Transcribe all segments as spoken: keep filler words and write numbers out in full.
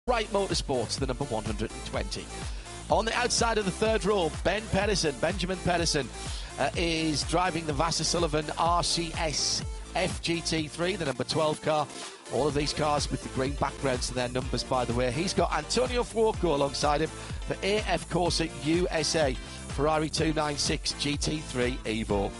Wright Motorsports, the number one hundred twenty. On the outside of the third row, Ben Pedersen, Benjamin Pedersen, uh, is driving the Vasser Sullivan R C S F G T three, the number twelve car. All of these cars with the green backgrounds to their numbers, by the way. He's got Antonio Fuoco alongside him for A F Corsa U S A, Ferrari two ninety-six G T three Evo.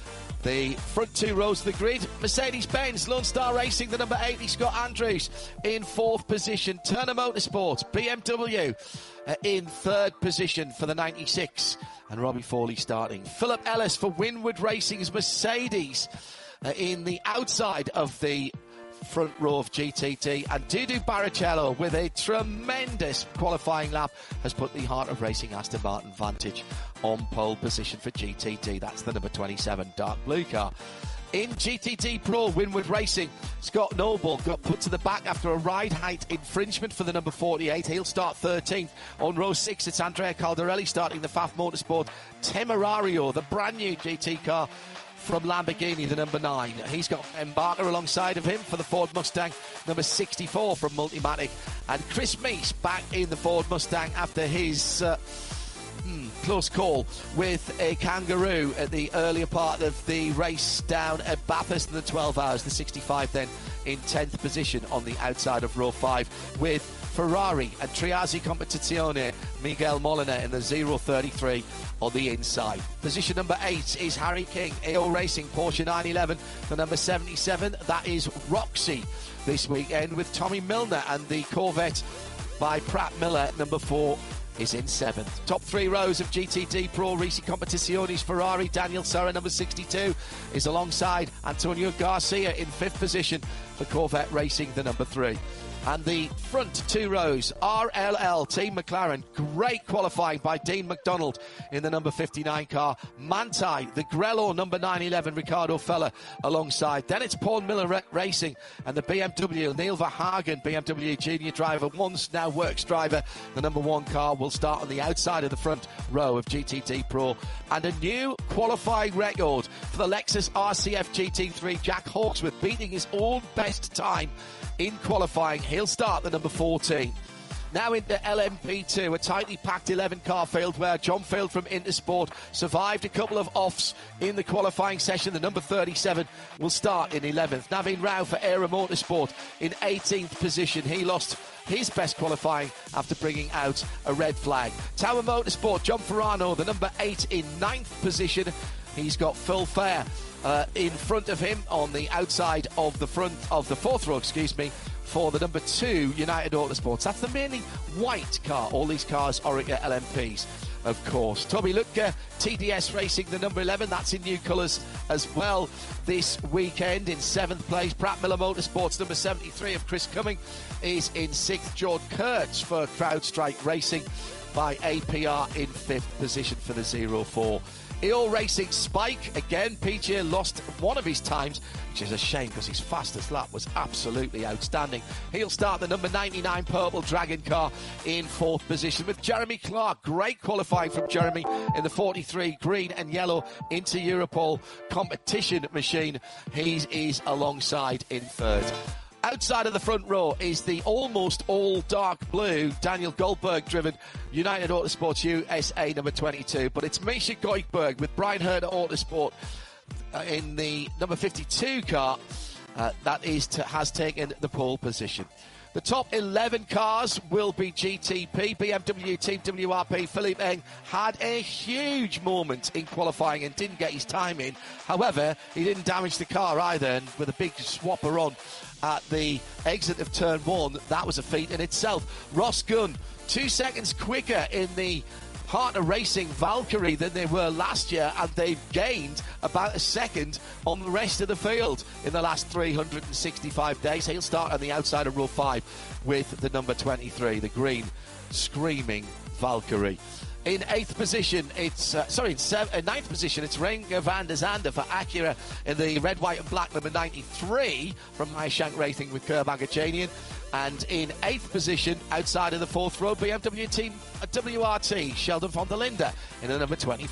The front two rows of the grid, Mercedes-Benz, Lone Star Racing, the number eighty, Scott Andrews in fourth position. Turner Motorsport, B M W uh, in third position for the ninety-six, and Robbie Foley starting. Philip Ellis for Winward Racing's Mercedes uh, in the outside of the front row of G T T, and Dudu Barrichello with a tremendous qualifying lap has put the Heart of Racing Aston Martin Vantage on pole position for G T T. That's the number twenty-seven dark blue car. In G T T Pro, Winward Racing, Scott Noble got put to the back after a ride height infringement for the number forty-eight. He'll start thirteenth. On row six, it's Andrea Caldarelli starting the F A F Motorsport Temerario, the brand new G T car from Lamborghini, the number nine. He's got Embarker alongside of him for the Ford Mustang, number sixty-four from Multimatic. And Chris Meese back in the Ford Mustang after his uh, hmm, close call with a Kangaroo at the earlier part of the race down at Bathurst in the twelve hours. The sixty-five then in tenth position on the outside of row five with Ferrari and Triazzi Competizione, Miguel Molina in the zero thirty-three on the inside. Position number eight is Harry King, A O Racing, Porsche nine eleven, the number seventy-seven. That is Roxy this weekend with Tommy Milner, and the Corvette by Pratt Miller, number four, is in seventh. Top three rows of G T T Pro Racing Competizione's Ferrari, Daniel Serra, number sixty-two, is alongside Antonio Garcia in fifth position for Corvette Racing, the number three. And the front two rows, R L L Team McLaren, great qualifying by Dean McDonald in the number fifty-nine car. Manthey, the Grello number nine eleven, Ricardo Feller alongside. Then it's Paul Miller Ra- Racing and the B M W, Neil Verhagen, B M W junior driver, once now works driver. The number one car will start on the outside of the front row of G T T Pro. And a new qualifying record for the Lexus R C F G T three, Jack Hawksworth beating his own best time in qualifying. He'll start the number fourteen. Now into L M P two, a tightly packed eleven car field where John Field from Intersport survived a couple of offs in the qualifying session. The number thirty-seven will start in eleventh. Naveen Rao for Era Motorsport in eighteenth position. He lost his best qualifying after bringing out a red flag. Tower Motorsport, John Ferrano, the number eight, in ninth position. He's got Phil Fair uh, in front of him on the outside of the front of the fourth row, excuse me, for the number two United Autosports. That's the mainly white car. All these cars are L M Ps, of course. Toby Lutke, T D S Racing, the number eleven. That's in new colours as well this weekend. In seventh place, Pratt Miller Motorsports, number seventy-three of Chris Cumming, is in sixth. George Kurtz for CrowdStrike Racing by A P R in fifth position for the zero four. E O Racing Spike, again, P J lost one of his times, which is a shame because his fastest lap was absolutely outstanding. He'll start the number ninety-nine Purple Dragon car in fourth position with Jeremy Clark. Great qualifying from Jeremy in the forty-three green and yellow into Europol competition machine. He is alongside in third. Outside of the front row is the almost all dark blue Daniel Goldberg driven United Autosports U S A number twenty-two, but it's Misha Goldberg with Brian Herder Autosport uh, in the number fifty-two car uh, that is to, has taken the pole position. The top eleven cars will be G T P. B M W Team W R P, Philippe Eng had a huge moment in qualifying and didn't get his time in. However, he didn't damage the car either, and with a big swapper on at the exit of turn one, that was a feat in itself. Ross Gunn, two seconds quicker in the Heart of Racing Valkyrie than they were last year, and they've gained about a second on the rest of the field in the last three hundred sixty-five days. He'll start on the outside of row five with the number twenty-three, the green screaming Valkyrie. In eighth position, it's uh, sorry, in seven, uh, ninth position, it's Renger van der Zande for Acura in the red, white, and black number ninety-three from Maishank Racing with Kerb Agajanian. And in eighth position, outside of the fourth row, B M W Team W R T, Sheldon von der Linde in the number twenty-four.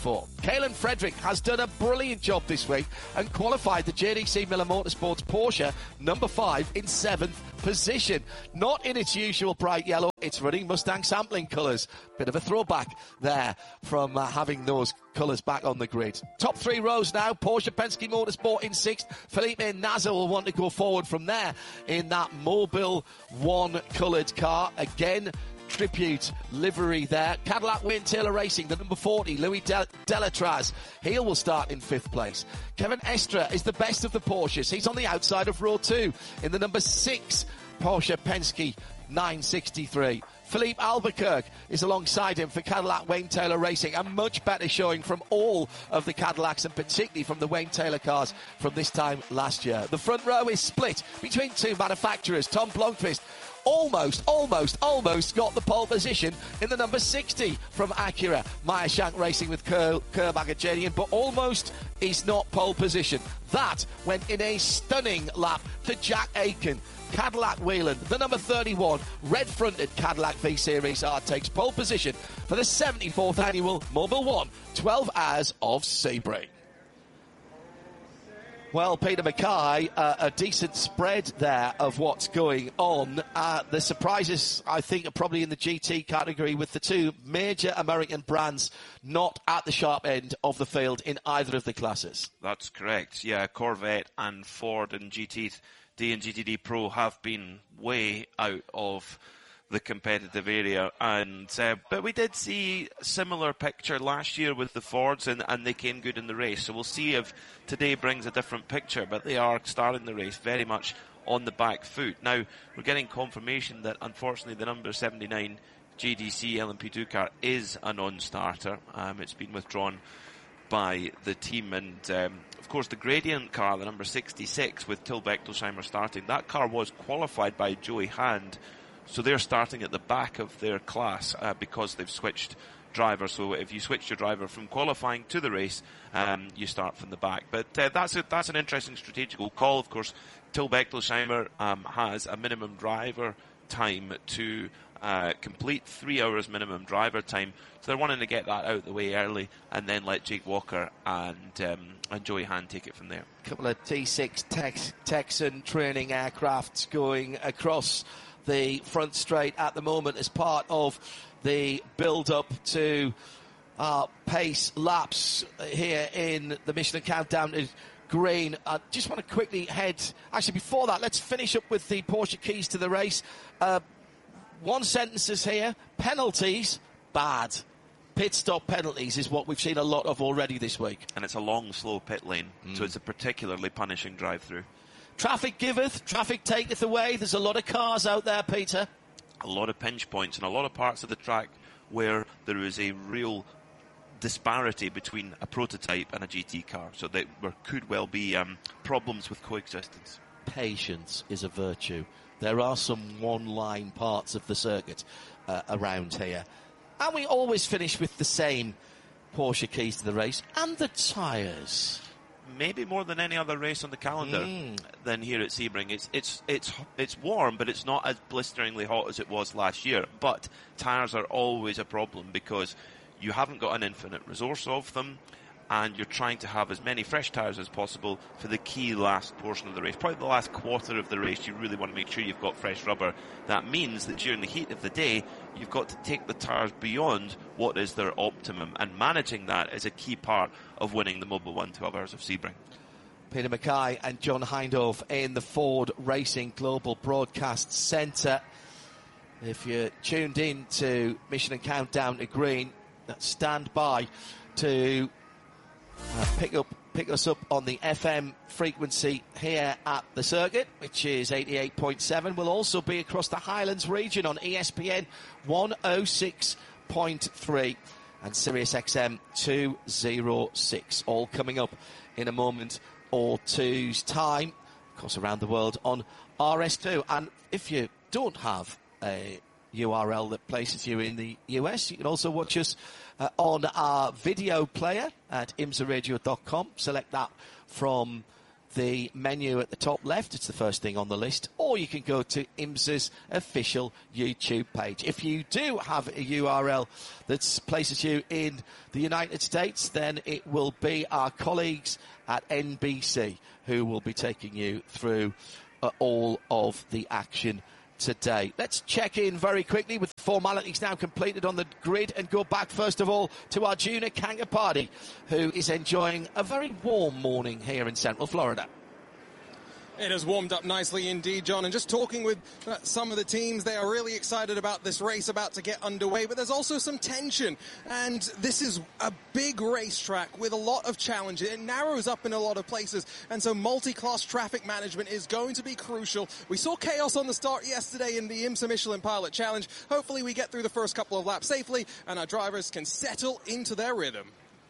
Kaelin Frederick has done a brilliant job this week and qualified the J D C Miller Motorsports Porsche number five in seventh position. Not in its usual bright yellow, it's running Mustang sampling colours. Bit of a throwback there from uh, having those colours back on the grid. Top three rows now. Porsche Penske Motorsport in sixth. Felipe Nasr will want to go forward from there in that Mobile One coloured car. Again, tribute livery there. Cadillac Wayne Taylor Racing, the number forty, Louis De- Delatraz. He will start in fifth place. Kevin Estre is the best of the Porsches. He's on the outside of row two in the number six Porsche Penske nine sixty-three. Philippe Albuquerque is alongside him for Cadillac Wayne Taylor Racing. A much better showing from all of the Cadillacs, and particularly from the Wayne Taylor cars from this time last year. The front row is split between two manufacturers. Tom Blomqvist almost, almost, almost got the pole position in the number sixty from Acura. Meyer Shank Racing with Kerr, Kerr Magajanian, but almost is not pole position. That went in a stunning lap to Jack Aiken. Cadillac Whelen, the number thirty-one, red-fronted Cadillac V-Series R, takes pole position for the seventy-fourth annual Mobile One twelve Hours of Sebring. Well, Peter Mackay, uh, a decent spread there of what's going on. Uh, the surprises, I think, are probably in the G T category, with the two major American brands not at the sharp end of the field in either of the classes. That's correct. Yeah, Corvette and Ford and G T D and G T D Pro have been way out of the competitive area, and uh, but we did see a similar picture last year with the Fords, and, and they came good in the race. So we'll see if today brings a different picture, but they are starting the race very much on the back foot. Now, we're getting confirmation that unfortunately the number seventy-nine J D C L M P two car is a non-starter. Um, it's been withdrawn by the team, and um, of course the Gradient car, the number sixty-six with Till Bechtelsheimer starting, that car was qualified by Joey Hand. So they're starting at the back of their class uh, because they've switched drivers. So if you switch your driver from qualifying to the race, um, you start from the back. But uh, that's a, that's an interesting strategical call. Of course, Till Bechtelsheimer um, has a minimum driver time to uh, complete three hours minimum driver time. So they're wanting to get that out of the way early and then let Jake Walker and um, and Joey Hand take it from there. A couple of T six Tex- Texan training aircrafts going across the front straight at the moment as part of the build-up to uh, pace laps here in the Michelin Countdown to Green. I just want to quickly head... Actually, before that, let's finish up with the Porsche keys to the race. Uh, one sentence is here. Penalties, bad. Pit stop penalties is what we've seen a lot of already this week. And it's a long, slow pit lane, mm. so it's a particularly punishing drive-through. Traffic giveth, traffic taketh away. There's a lot of cars out there, Peter. A lot of pinch points and a lot of parts of the track where there is a real disparity between a prototype and a G T car. So there could well be um, problems with coexistence. Patience is a virtue. There are some one-line parts of the circuit uh, around here. And we always finish with the same Porsche keys to the race and the tyres. Maybe more than any other race on the calendar mm. than here at Sebring. It's it's it's it's warm, but it's not as blisteringly hot as it was last year. But tyres are always a problem because you haven't got an infinite resource of them, and you're trying to have as many fresh tyres as possible for the key last portion of the race. Probably the last quarter of the race, you really want to make sure you've got fresh rubber. That means that during the heat of the day, you've got to take the tyres beyond what is their optimum, and managing that is a key part of winning the Mobile One twelve Hours of Sebring. Peter Mackay and John Hindhaugh in the Ford Racing Global Broadcast Centre. If you're tuned in to Michelin Countdown to Green, stand by to uh, pick up pick us up on the F M frequency here at the circuit, which is eighty-eight point seven. We'll also be across the Highlands region on E S P N one oh six point three and Sirius X M two oh six. All coming up in a moment or two's time. Of course, around the world on R S two. And if you don't have a U R L that places you in the U S, you can also watch us uh, on our video player at imsa radio dot com. Select that from the menu at the top left. It's the first thing on the list. Or you can go to IMSA's official YouTube page. If you do have a U R L that places you in the United States, then it will be our colleagues at N B C who will be taking you through uh, all of the action today. Let's check in very quickly with formalities now completed on the grid and go back first of all to Arjuna Kangapati, who is enjoying a very warm morning here in Central Florida. It has warmed up nicely indeed, John, and just talking with uh, some of the teams, they are really excited about this race about to get underway, but there's also some tension, and this is a big racetrack with a lot of challenges. It narrows up in a lot of places, and so multi-class traffic management is going to be crucial. We saw chaos on the start yesterday in the IMSA Michelin Pilot Challenge. Hopefully we get through the first couple of laps safely, and our drivers can settle into their rhythm.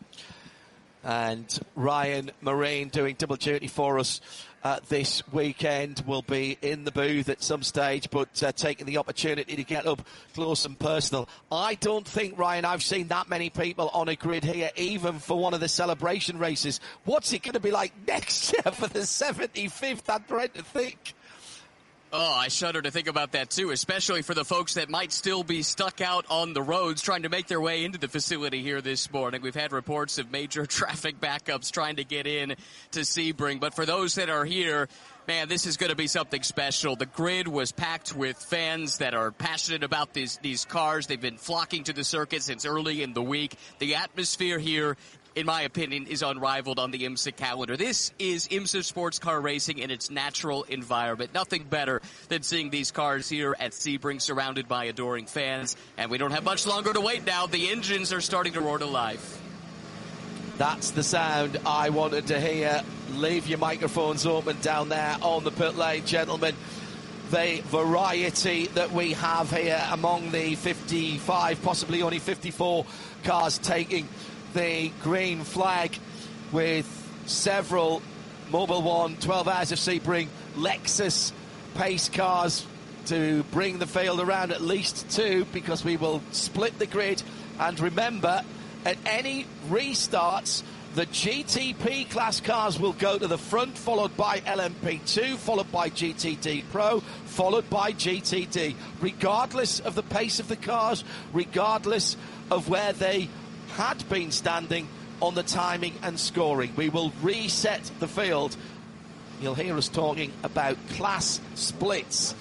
And Ryan Marine doing double duty for us uh, this weekend will be in the booth at some stage, but uh, taking the opportunity to get up close and personal. I don't think, Ryan, I've seen that many people on a grid here, even for one of the celebration races. What's it going to be like next year for the seventy-fifth? I'm trying to think. Oh, I shudder to think about that, too, especially for the folks that might still be stuck out on the roads trying to make their way into the facility here this morning. We've had reports of major traffic backups trying to get in to Sebring. But for those that are here, man, this is going to be something special. The grid was packed with fans that are passionate about these, these cars. They've been flocking to the circuit since early in the week. The atmosphere here, in my opinion, is unrivaled on the IMSA calendar. This is IMSA sports car racing in its natural environment. Nothing better than seeing these cars here at Sebring surrounded by adoring fans. And we don't have much longer to wait now. The engines are starting to roar to life. That's the sound I wanted to hear. Leave your microphones open down there on the pit lane, gentlemen. The variety that we have here among the fifty-five, possibly only fifty-four cars taking the green flag, with several Mobil one twelve Hours of Sebring Lexus pace cars to bring the field around, at least two, because we will split the grid. And remember, at any restarts, the G T P class cars will go to the front, followed by L M P two, followed by G T D Pro, followed by G T D. Regardless of the pace of the cars, regardless of where they had been standing on the timing and scoring, we will reset the field. You'll hear us talking about class splits.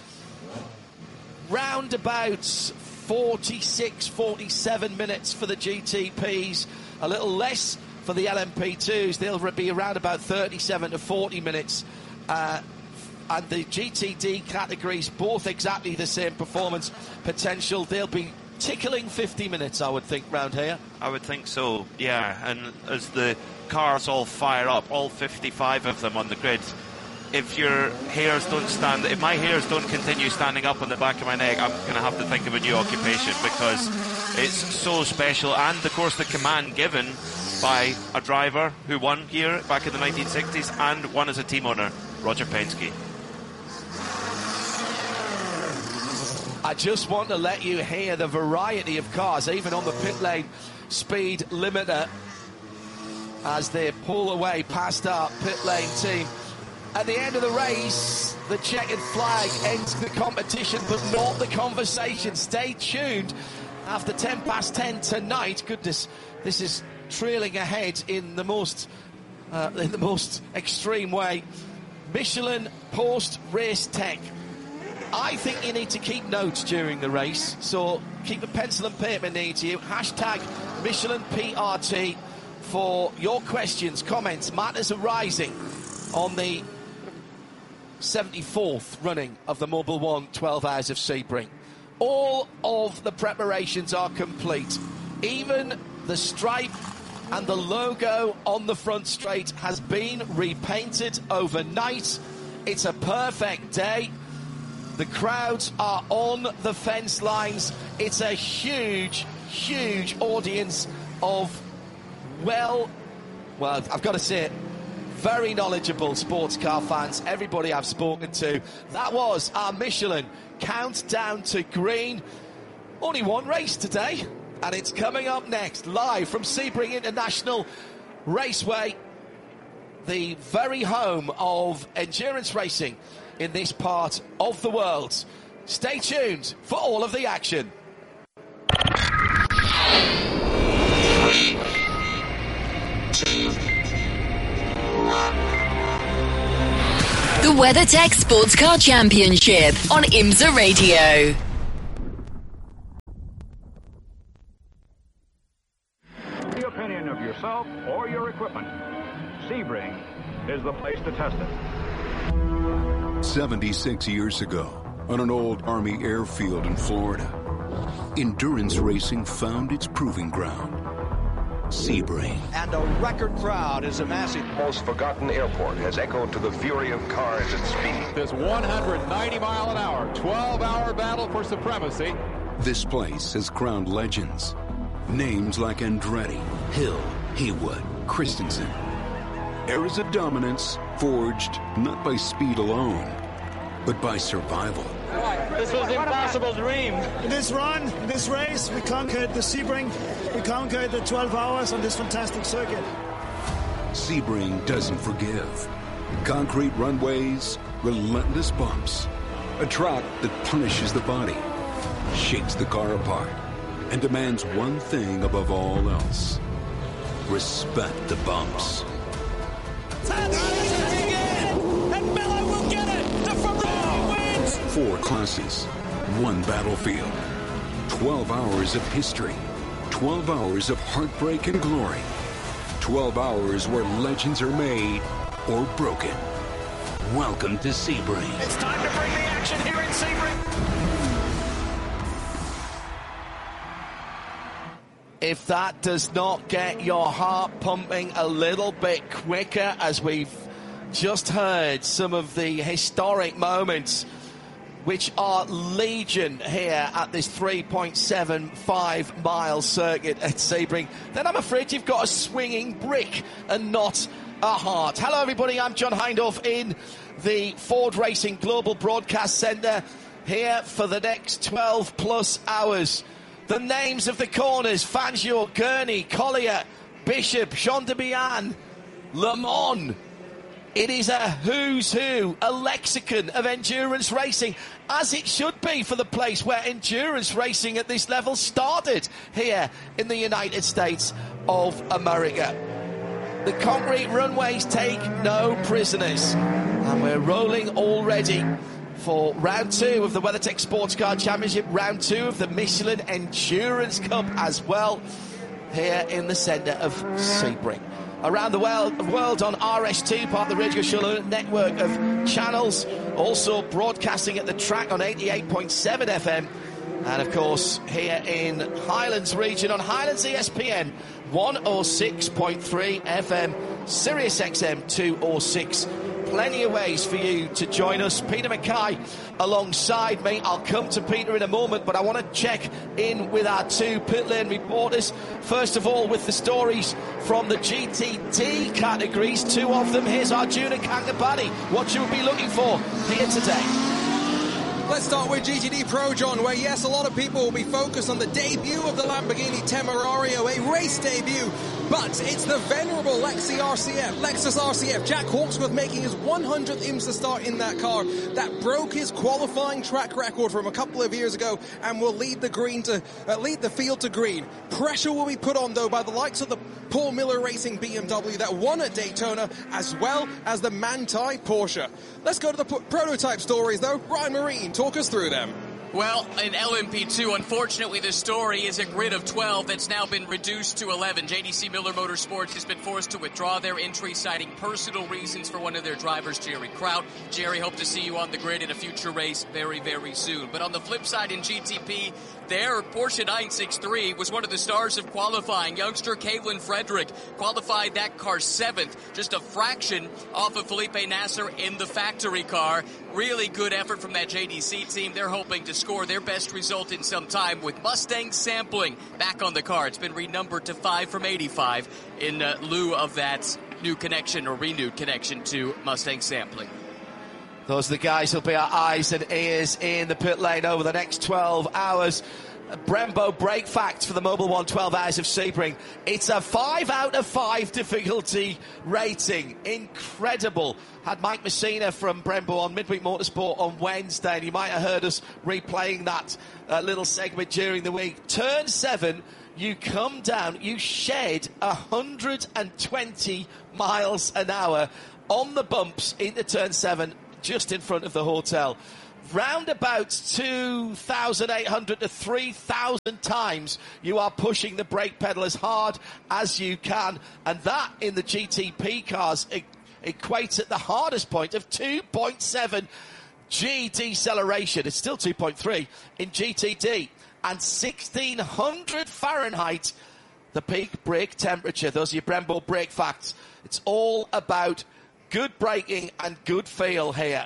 Round about forty-six, forty-seven minutes for the G T Ps, a little less for the L M P twos. They'll be around about thirty-seven to forty minutes. Uh, and the G T D categories, both exactly the same performance potential. They'll be tickling fifty minutes, I would think, round here. I would think so, yeah. And as the cars all fire up, all fifty-five of them on the grid, if your hairs don't stand, if my hairs don't continue standing up on the back of my neck, I'm going to have to think of a new occupation, because it's so special. And, of course, the command given by a driver who won here back in the nineteen sixties and won as a team owner, Roger Penske. I just want to let you hear the variety of cars, even on the pit lane speed limiter, as they pull away past our pit lane team. At the end of the race, the checkered flag ends the competition, but not the conversation. Stay tuned after ten past ten tonight. Goodness, this is trailing ahead in the most, uh, in the most extreme way. Michelin post-race tech. I think you need to keep notes during the race, so keep a pencil and paper near to you. Hashtag Michelin P R T for your questions, comments, matters arising on the seventy-fourth running of the Mobil one twelve Hours of Sebring. All of the preparations are complete. Even the stripe and the logo on the front straight has been repainted overnight. It's a perfect day. The crowds are on the fence lines. It's a huge, huge audience of, well, well, I've got to say it, very knowledgeable sports car fans, everybody I've spoken to. That was our Michelin countdown to green. Only one race today, and it's coming up next, live from Sebring International Raceway. the very home of endurance racing in this part of the world. Stay tuned for all of the action. The WeatherTech Sports Car Championship on IMSA Radio. The opinion of yourself or your equipment, Sebring is the place to test it. seventy-six years ago, on an old Army airfield in Florida, endurance racing found its proving ground. Sebring. And a record crowd is amassing. The most forgotten airport has echoed to the fury of cars and speed. This one hundred ninety mile an hour, twelve hour battle for supremacy. This place has crowned legends. Names like Andretti, Hill, Haywood, Christensen. Eras of dominance forged not by speed alone, but by survival. This was an impossible dream. In this run, in this race, we conquered the Sebring. We conquered the twelve hours on this fantastic circuit. Sebring doesn't forgive. Concrete runways, relentless bumps. A track that punishes the body, shakes the car apart, and demands one thing above all else. Respect the bumps. And Miller will get it! The Ferrari wins! Four classes, one battlefield. Twelve hours of history. Twelve hours of heartbreak and glory. Twelve hours where legends are made or broken. Welcome to Sebring. It's time to bring the action here in Sebring. If that does not get your heart pumping a little bit quicker, as we've just heard some of the historic moments which are legion here at this three point seven five mile circuit at Sebring, then I'm afraid you've got a swinging brick and not a heart. Hello everybody, I'm John Hindhaugh in the Ford Racing Global Broadcast Centre here for the next twelve plus hours. The names of the corners: Fangio, Gurney, Collier, Bishop, Jean de Bian, Le Mans. It is a who's who, a lexicon of endurance racing, as it should be for the place where endurance racing at this level started, here in the United States of America. The concrete runways take no prisoners, and we're rolling already for round two of the WeatherTech Sports Car Championship, round two of the Michelin Endurance Cup as well, here in the centre of Sebring. Around the world, world on R S T, part of the Radio Show network of channels, also broadcasting at the track on eighty-eight point seven F M, and of course here in Highlands region on Highlands E S P N one oh six point three F M, Sirius X M two oh six. Plenty of ways for you to join us. Peter Mackay alongside me. I'll come to Peter in a moment, but I want to check in with our two pit lane reporters. First of all, with the stories from the G T T categories, two of them. Here's Arjuna Kankapani. What should we be looking for here today? Let's start with G T D Pro, John, where, yes, a lot of people will be focused on the debut of the Lamborghini Temerario, a race debut, but it's the venerable Lexi R C F, Lexus R C F. Jack Hawksworth making his one hundredth IMSA start in that car. That broke his qualifying track record from a couple of years ago and will lead the green to uh, lead the field to green. Pressure will be put on, though, by the likes of the Paul Miller Racing B M W that won at Daytona, as well as the Manthey Porsche. Let's go to the p- prototype stories, though. Ryan Marine, talk us through them. Well, in L M P two, unfortunately, the story is a grid of twelve that's now been reduced to eleven. J D C Miller Motorsports has been forced to withdraw their entry, citing personal reasons for one of their drivers, Jerry Kraut. Jerry, hope to see you on the grid in a future race very, very soon. But on the flip side, in G T P, their Porsche nine sixty-three was one of the stars of qualifying. Youngster Kevin Frederick qualified that car seventh, just a fraction off of Felipe Nasser in the factory car. Really good effort from that J D C team. They're hoping to score their best result in some time with Mustang Sampling back on the car. It's been renumbered to five from eighty-five in uh, lieu of that new connection or renewed connection to Mustang Sampling. Those are the guys who'll be our eyes and ears in the pit lane over the next twelve hours. Brembo brake facts for the Mobil one twelve Hours of Sebring. It's a five out of five difficulty rating. Incredible. Had Mike Messina from Brembo on Midweek Motorsport on Wednesday, and you might have heard us replaying that uh, little segment during the week. Turn seven, you come down, you shed one hundred twenty miles an hour on the bumps into turn seven, just in front of the hotel. Round about two thousand eight hundred to three thousand times you are pushing the brake pedal as hard as you can, and that in the G T P cars e- equates at the hardest point of two point seven G deceleration. It's still two point three in G T D, and sixteen hundred Fahrenheit the peak brake temperature. Those are your Brembo brake facts. It's all about good braking and good feel here.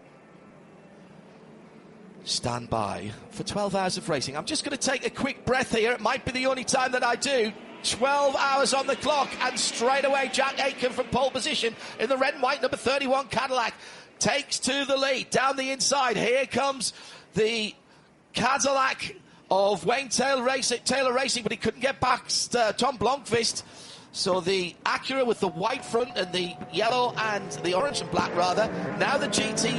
Stand by for twelve hours of racing. I'm just going to take a quick breath here. It might be the only time that I do. twelve hours on the clock, and straight away Jack Aitken from pole position in the red and white number thirty-one Cadillac takes to the lead. Down the inside, here comes the Cadillac of Wayne Taylor Racing, Taylor Racing, but he couldn't get past uh, Tom Blomqvist. So the Acura with the white front and the yellow and the orange and black rather. Now the G T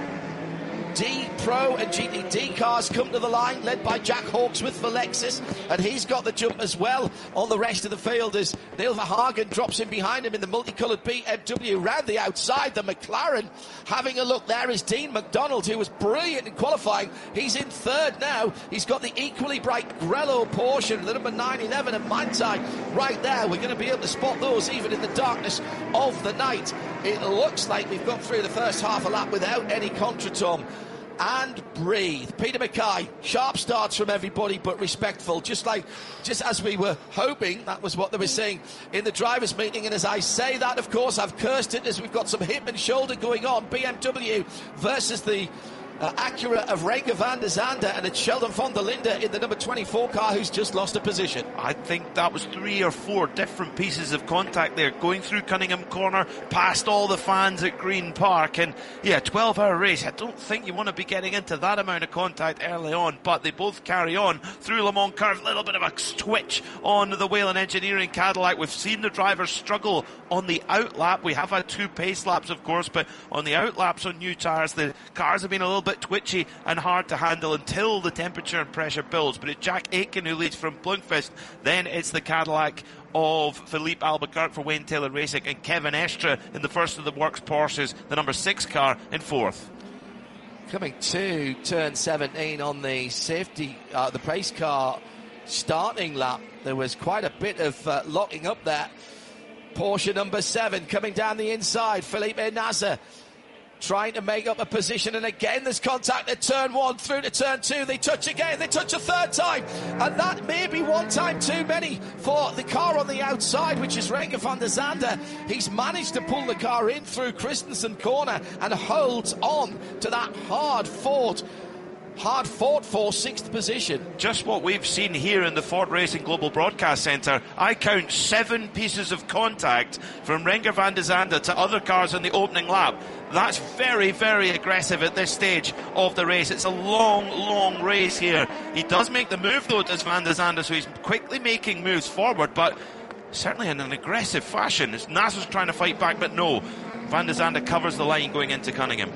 D Pro and G T D cars come to the line, led by Jack Hawksworth for Lexus, and he's got the jump as well on the rest of the field as Neil Verhagen drops in behind him in the multicoloured B M W. Round the outside, the McLaren having a look. There is Dean McDonald, who was brilliant in qualifying. He's in third now. He's got the equally bright Grello Porsche, the number nine eleven and Manthey right there. We're going to be able to spot those even in the darkness of the night. It looks like we've got through the first half a lap without any contretemps. And breathe. Peter Mackay, sharp starts from everybody, but respectful, just like, just as we were hoping. That was what they were saying in the drivers' meeting. And as I say that, of course, I've cursed it as we've got some hip and shoulder going on. B M W versus the uh, Acura of Renger van der Zande, and it's Sheldon von der Linde in the number twenty-four car who's just lost a position. I think that was three or four different pieces of contact there, going through Cunningham Corner, past all the fans at Green Park, and yeah, twelve hour race. I don't think you want to be getting into that amount of contact early on, but they both carry on through Le Mans Curve. A little bit of a twitch on the Whelen Engineering Cadillac. We've seen the drivers struggle on the outlap. We have had two pace laps, of course, but on the outlaps on new tyres, the cars have been a little bit twitchy and hard to handle until the temperature and pressure builds. But it's Jack Aitken who leads from Blomqvist. Then it's the Cadillac of Philippe Albuquerque for Wayne Taylor Racing, and Kevin Estre in the first of the works Porsches, the number six car, in fourth. Coming to turn seventeen on the safety, uh, the pace car starting lap, there was quite a bit of uh, locking up there. Porsche number seven coming down the inside, Felipe Nasr trying to make up a position, and again there's contact at turn one, through to turn two, they touch again, they touch a third time, and that may be one time too many for the car on the outside, which is Renger van der Zande. He's managed to pull the car in through Christensen Corner and holds on to that hard fought Hard fought for sixth position. Just what we've seen here in the Ford Racing Global Broadcast Centre. I count seven pieces of contact from Renger van der Zande to other cars in the opening lap. That's very, very aggressive at this stage of the race. It's a long, long race here. He does make the move, though, does van der Zande, so he's quickly making moves forward, but certainly in an aggressive fashion. Nasr's trying to fight back, but no. Van der Zande covers the line going into Cunningham.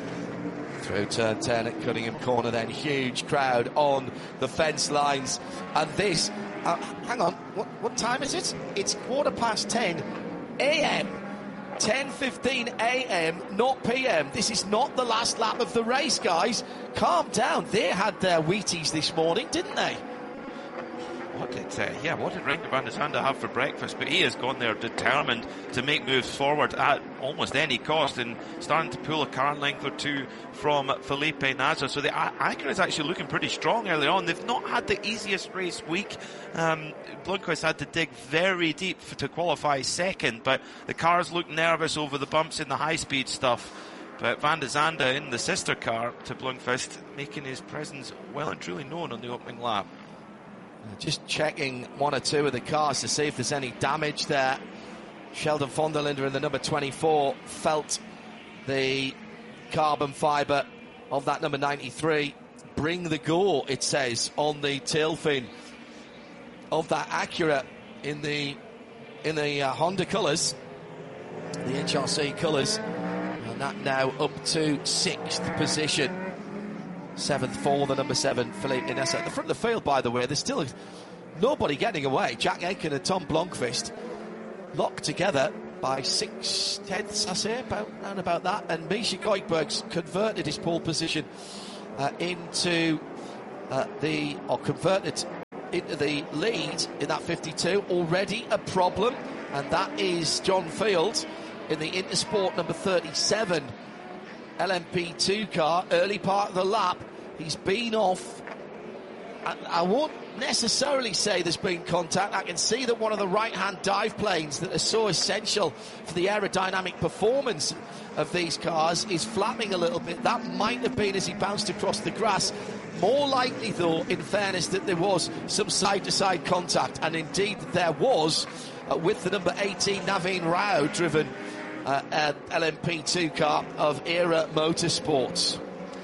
Through turn ten at Cunningham Corner, then huge crowd on the fence lines. And this, uh, hang on, what, what time is it? It's quarter past ten a.m. ten fifteen a.m., not p m. This is not the last lap of the race, guys. Calm down. They had their Wheaties this morning, didn't they? What did, uh, yeah, what did Renger van der Zande have for breakfast? But he has gone there determined to make moves forward at almost any cost, and starting to pull a car length or two from Felipe Nasr. So the Acura is actually looking pretty strong early on. They've not had the easiest race week. Um, Blomqvist had to dig very deep for, to qualify second, but the cars look nervous over the bumps in the high-speed stuff. But Van der Zande in the sister car to Blomqvist, making his presence well and truly known on the opening lap. Just checking one or two of the cars to see if there's any damage there. Sheldon von der Linde in the number twenty-four felt the carbon fibre of that number ninety-three bring the gore, it says on the tail fin of that Acura in the in the uh, Honda colours, the H R C colours, and that now up to sixth position. Seventh for the number seven, Felipe Inessa. At the front of the field, by the way, there's still nobody getting away. Jack Aitken and Tom Blomqvist locked together by six tenths, I say, about, around about that. And Misha Goikberg's converted his pole position uh, into uh, the, or converted into the lead in that fifty-two. Already a problem, and that is John Field in the Intersport number thirty-seven L M P two car, early part of the lap. He's been off. I, I won't necessarily say there's been contact. I can see that one of the right-hand dive planes that are so essential for the aerodynamic performance of these cars is flapping a little bit. That might have been as he bounced across the grass. More likely, though, in fairness, that there was some side-to-side contact, and indeed there was uh, with the number eighteen Naveen Rao driven Uh, uh, L M P two car of Era Motorsports.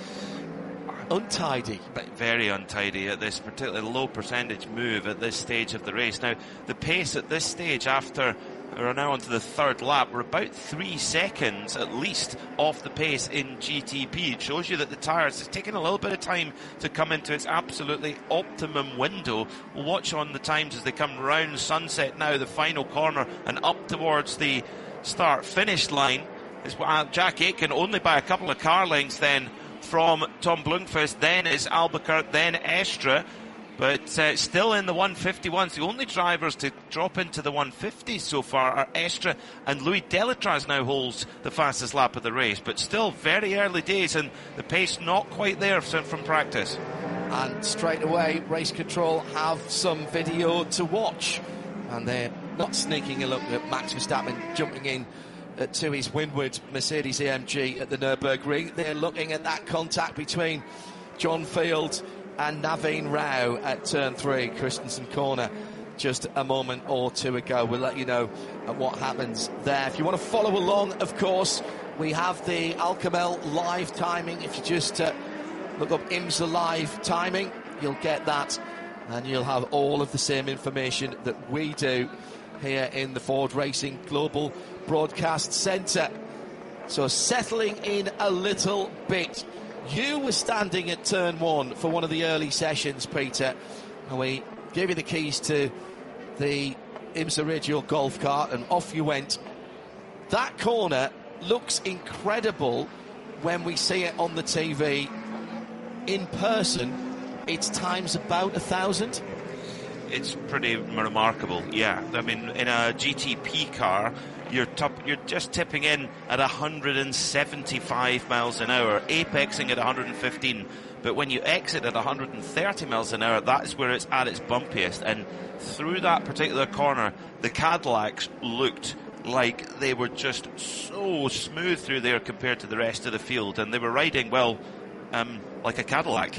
Untidy. But very untidy at this particularly low percentage move at this stage of the race. Now, the pace at this stage after we're now onto the third lap, we're about three seconds at least off the pace in G T P. It shows you that the tyres, it's taken a little bit of time to come into its absolutely optimum window. We'll watch on the times as they come round Sunset now, the final corner, and up towards the start-finish line. Is Jack Aitken only by a couple of car lengths then from Tom Blomqvist, then is Albuquerque, then Estre, but uh, still in the one fifty-ones. The only drivers to drop into the one fifties so far are Estre, and Louis Delatraz now holds the fastest lap of the race, but still very early days and the pace not quite there from practice. And straight away Race Control have some video to watch, and they're not sneaking a look at Max Verstappen jumping in uh, to his windward Mercedes A M G at the Nürburgring. They're looking at that contact between John Field and Naveen Rao at turn three, Christensen corner, just a moment or two ago. We'll let you know uh, what happens there. If you want to follow along, of course, we have the Alcamel live timing. If you just uh, look up IMSA live timing, you'll get that, and you'll have all of the same information that we do here in the Ford Racing Global Broadcast Centre. So settling in a little bit. You were standing at turn one for one of the early sessions, Peter, and we gave you the keys to the IMSA Radio golf cart, and off you went. That corner looks incredible when we see it on the T V. In person, it's times about a thousand. It's pretty remarkable, yeah. I mean, in a G T P car, you're top, you're just tipping in at one hundred seventy-five miles an hour, apexing at one hundred fifteen. But when you exit at one hundred thirty miles an hour, that's where it's at its bumpiest. And through that particular corner, the Cadillacs looked like they were just so smooth through there compared to the rest of the field. And they were riding, well, um, like a Cadillac.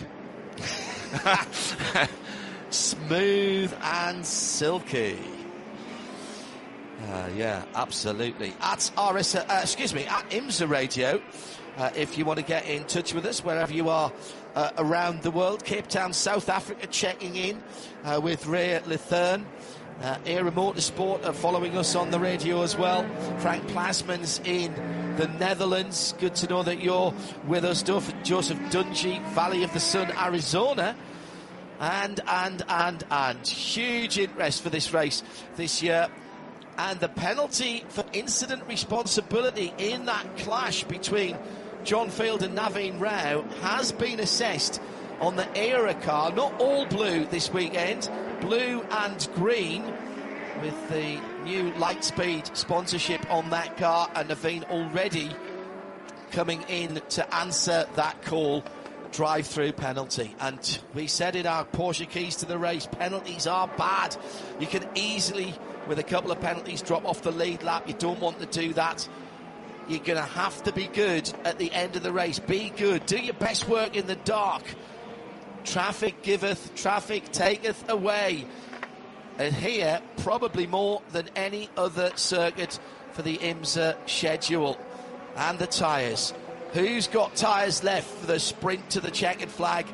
Smooth and silky. Uh, yeah, absolutely. At R S, uh, excuse me, at IMSA Radio, uh, if you want to get in touch with us wherever you are uh, around the world. Cape Town, South Africa, checking in uh, with Ray Lithern. Uh, Era Motorsport are following us on the radio as well. Frank Plasman's in the Netherlands. Good to know that you're with us. Joseph Dungy, Valley of the Sun, Arizona. And, and, and, and. Huge interest for this race this year. And the penalty for incident responsibility in that clash between John Field and Naveen Rao has been assessed on the Era car. Not all blue this weekend, blue and green, with the new Lightspeed sponsorship on that car, and Naveen already coming in to answer that call. Drive-through penalty. And we said in our Porsche Keys to the Race, penalties are bad. You can easily, with a couple of penalties, drop off the lead lap. You don't want to do that. You're going to have to be good at the end of the race. Be good. Do your best work in the dark. Traffic giveth, traffic taketh away. And here, probably more than any other circuit for the IMSA schedule. And the tyres. Who's got tyres left for the sprint to the checkered flag?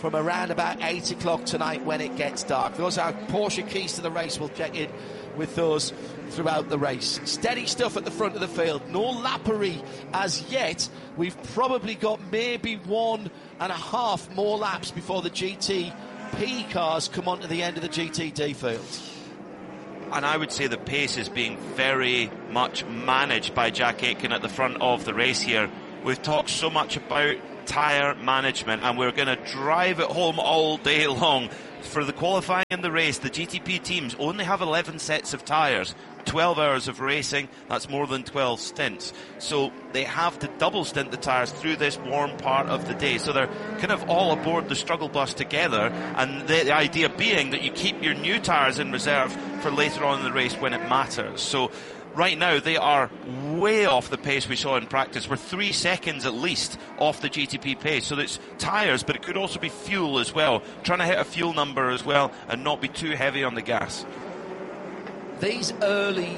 from around about eight o'clock tonight when it gets dark. Those are Porsche keys to the race. We'll check in with those throughout the race. Steady stuff at the front of the field. No lappery as yet. We've probably got maybe one and a half more laps before the G T P cars come onto the end of the G T D field. And I would say the pace is being very much managed by Jack Aitken at the front of the race here. We've talked so much about tyre management, and we're going to drive it home all day long. For the qualifying and the race, the G T P teams only have eleven sets of tyres, twelve hours of racing. That's more than twelve stints. So they have to double stint the tyres through this warm part of the day. So they're kind of all aboard the struggle bus together, and the, the idea being that you keep your new tyres in reserve for later on in the race when it matters. So right now they are way off the pace we saw in practice. We're three seconds at least off the G T P pace. So it's tyres, but it could also be fuel as well. Trying to hit a fuel number as well and not be too heavy on the gas. These early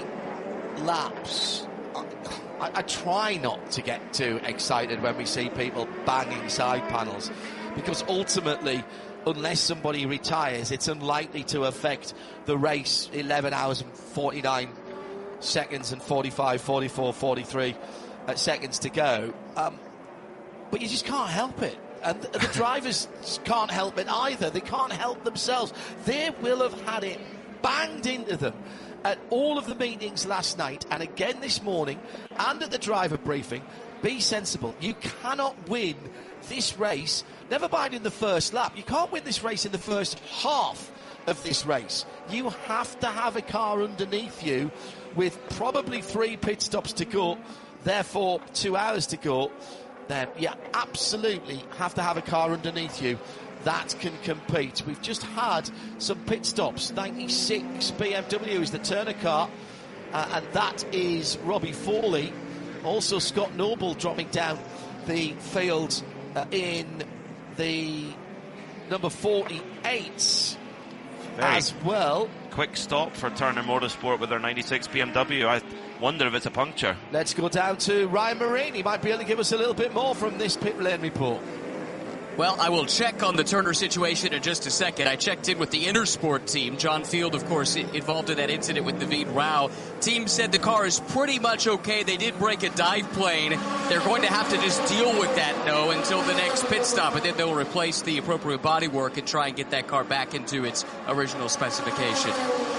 laps, I, I try not to get too excited when we see people banging side panels, because ultimately, unless somebody retires, it's unlikely to affect the race. Eleven hours and forty-nine seconds and forty-five, forty-four, forty-three uh, seconds to go. Um, but you just can't help it. And the, the drivers can't help it either. They can't help themselves. They will have had it banged into them at all of the meetings last night and again this morning and at the driver briefing. Be sensible. You cannot win this race, never mind in the first lap. You can't win this race in the first half of this race. You have to have a car underneath you with probably three pit stops to go, therefore two hours to go. Then you absolutely have to have a car underneath you that can compete. We've just had some pit stops. ninety-six B M W is the Turner car, uh, and that is Robbie Foley. Also Scott Noble dropping down the field uh, in the number forty-eight Very as well. Quick stop for Turner Motorsport with their ninety-six B M W. I wonder if it's a puncture. Let's go down to Ryan Marine. He might be able to give us a little bit more from this pit lane report. Well, I will check on the Turner situation in just a second. I checked in with the Intersport team. John Field, of course, involved in that incident with Naveed Rao. Team said the car is pretty much okay. They did break a dive plane. They're going to have to just deal with that, though, until the next pit stop, and then they'll replace the appropriate bodywork and try and get that car back into its original specification.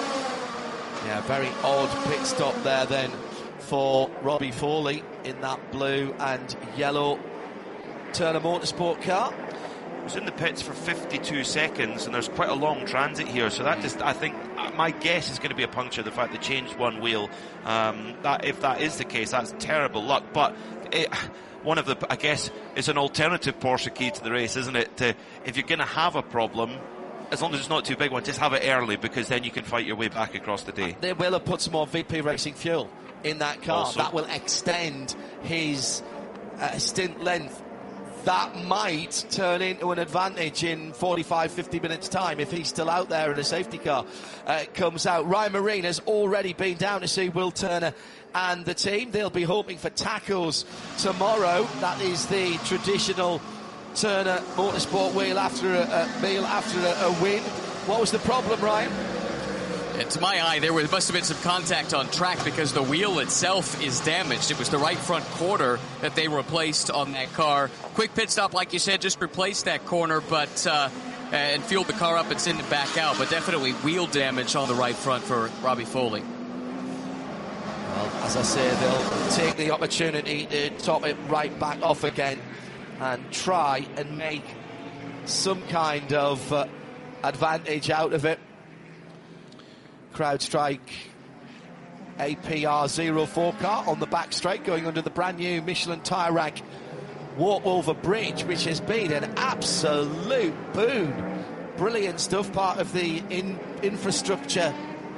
Yeah, very odd pit stop there then for Robbie Foley in that blue and yellow Turner Motorsport car. Was in the pits for fifty-two seconds, and there's quite a long transit here, so that just, I think, my guess is going to be a puncture. The fact they changed one wheel, um, that if that is the case, that's terrible luck. But it, one of the, I guess, is an alternative Porsche key to the race, isn't it? To, if you're going to have a problem, as long as it's not too big one, just have it early, because then you can fight your way back across the day. They will have put some more V P Racing fuel in that car. Also, that will extend his uh, stint length. That might turn into an advantage in forty-five, fifty minutes time if he's still out there and a safety car uh, comes out. Ryan Marine has already been down to see Will Turner and the team. They'll be hoping for tacos tomorrow. That is the traditional Turner Motorsport wheel after a, a meal after a, a win. What was the problem, Ryan? And to my eye, there was, must have been some contact on track because the wheel itself is damaged. It was the right front quarter that they replaced on that car. Quick pit stop, like you said, just replaced that corner, but uh, and fueled the car up and sent it back out. But definitely wheel damage on the right front for Robbie Foley. Well, as I say, they'll take the opportunity to top it right back off again and try and make some kind of uh, advantage out of it. CrowdStrike A P R zero four car on the back straight going under the brand new Michelin Tire Rack walk-over bridge, which has been an absolute boon. Brilliant stuff, part of the in infrastructure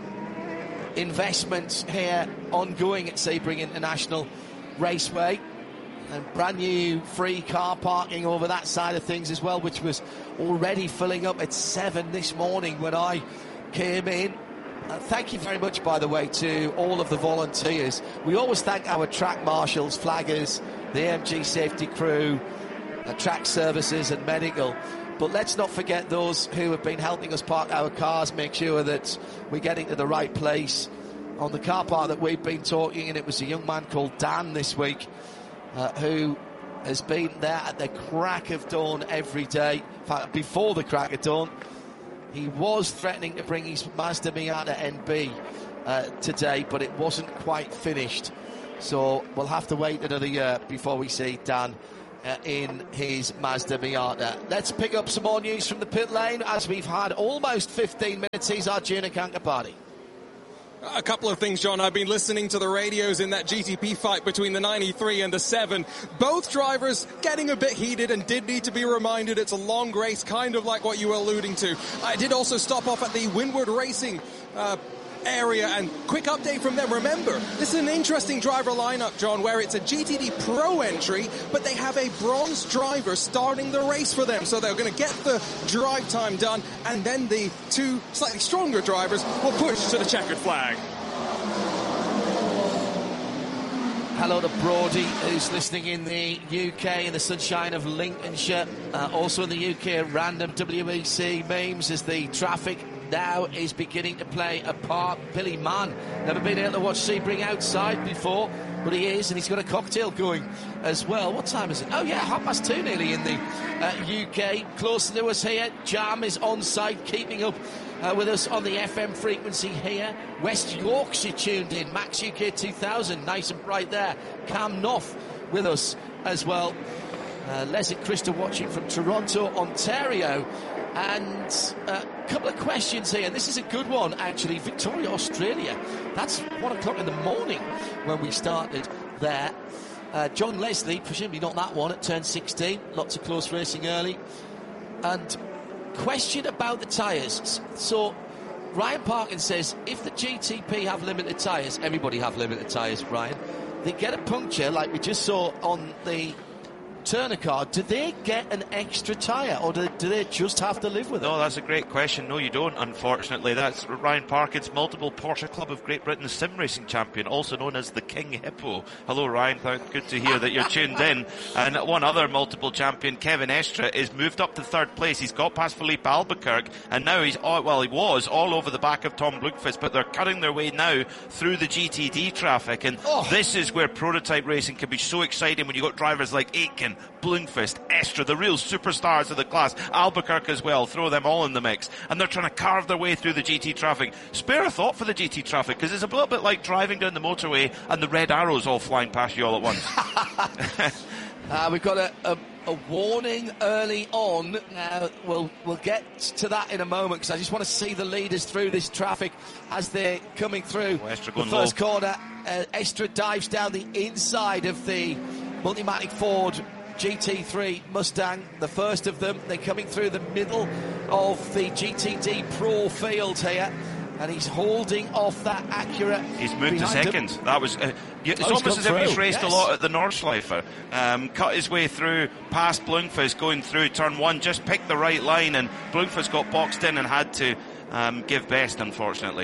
investments here ongoing at Sebring International Raceway. And brand new free car parking over that side of things as well, which was already filling up at seven this morning when I came in. Uh, thank you very much, by the way, to all of the volunteers. We always thank our track marshals, flaggers, the A M G safety crew, uh, track services and medical. But let's not forget those who have been helping us park our cars, make sure that we're getting to the right place. On the car park that we've been talking, and it was a young man called Dan this week uh, who has been there at the crack of dawn every day. In fact, before the crack of dawn, he was threatening to bring his Mazda Miata N B uh, today, but it wasn't quite finished. So we'll have to wait another year before we see Dan uh, in his Mazda Miata. Let's pick up some more news from the pit lane as we've had almost fifteen minutes. Here's Arjuna Kankapati. A couple of things, John. I've been listening to the radios in that G T P fight between the ninety-three and the seven. Both drivers getting a bit heated and did need to be reminded it's a long race, kind of like what you were alluding to. I did also stop off at the Windward Racing uh, area, and quick update from them. Remember, this is an interesting driver lineup, John, where it's a G T D Pro entry, but they have a bronze driver starting the race for them. So they're going to get the drive time done, and then the two slightly stronger drivers will push to the checkered flag. Hello to Brody, who's listening in the U K in the sunshine of Lincolnshire. Uh, also in the U K, random W E C memes as the traffic now is beginning to play a part. Billy Mann, never been able to watch Sebring outside before, but he is, and he's got a cocktail going as well. What time is it? Oh yeah, half past two nearly in the uh, U K. Closer to us here, Jam is on site, keeping up uh, with us on the F M frequency here. West Yorkshire tuned in, Max U K two thousand, nice and bright there. Cam Knopf with us as well. Uh, Les and Krista watching from Toronto, Ontario. And a uh, couple of questions here. This is a good one, actually. Victoria, Australia. That's one o'clock in the morning when we started there. Uh, John Leslie, presumably not that one, at turn sixteen. Lots of close racing early. And question about the tyres. So Ryan Parkins says, if the G T P have limited tyres, everybody have limited tyres, Ryan, they get a puncture like we just saw on the Turner car. Do they get an extra tyre, or do, do they just have to live with it? No, that's a great question. No, you don't, unfortunately. That's Ryan Parkins, multiple Porsche Club of Great Britain sim racing champion, also known as the King Hippo. Hello, Ryan. Good to hear that you're tuned in. And one other multiple champion, Kevin Estre, is moved up to third place. He's got past Philippe Albuquerque, and now he's, all, well, he was all over the back of Tom Blomqvist, but they're cutting their way now through the G T D traffic. And oh. this is where prototype racing can be so exciting when you've got drivers like Aitken, Blomqvist, Estre, the real superstars of the class, Albuquerque as well, throw them all in the mix, and they're trying to carve their way through the G T traffic. Spare a thought for the G T traffic, because it's a little bit like driving down the motorway and the red arrows all flying past you all at once. uh, we've got a, a, a warning early on. Uh, we'll, we'll get to that in a moment, because I just want to see the leaders through this traffic as they're coming through oh, Estre the first low. corner. Uh, Estre dives down the inside of the Multimatic Ford G T three Mustang, the first of them. They're coming through the middle of the G T D Pro field here, and he's holding off that Acura. He's moved to second. Him. That was uh, it's oh, almost as if he's raced yes. a lot at the Nordschleife. Um, cut his way through past Blomqvist, going through turn one, just picked the right line, and Blomqvist got boxed in and had to um, give best, unfortunately.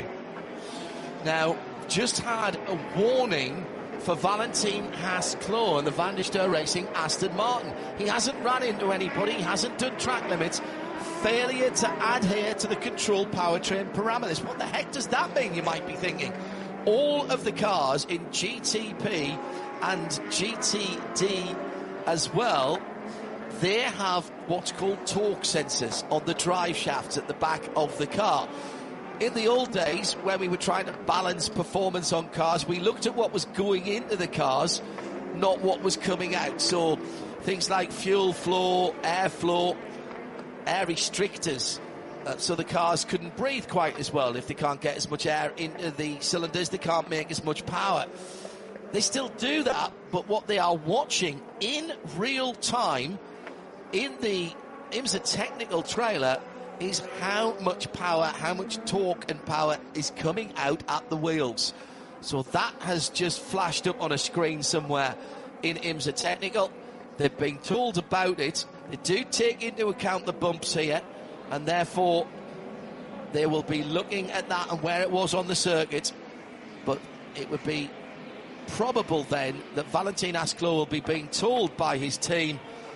Now, just had a warning for Valentin Haas-Kloh and the Van der Steur Racing Aston Martin. He hasn't run into anybody, he hasn't done track limits. Failure to adhere to the control powertrain parameters. What the heck does that mean, you might be thinking? All of the cars in G T P and G T D as well, they have what's called torque sensors on the drive shafts at the back of the car. In the old days, when we were trying to balance performance on cars, we looked at what was going into the cars, not what was coming out. So things like fuel flow, air flow, air restrictors, uh, so the cars couldn't breathe quite as well. If they can't get as much air into the cylinders, they can't make as much power. They still do that, but what they are watching in real time in the IMSA technical trailer is how much power, how much torque and power is coming out at the wheels. So that has just flashed up on a screen somewhere in IMSA Technical. They've been told about it. They do take into account the bumps here, and therefore they will be looking at that and where it was on the circuit. But it would be probable then that Valentin Haas-Kloh will be being told by his team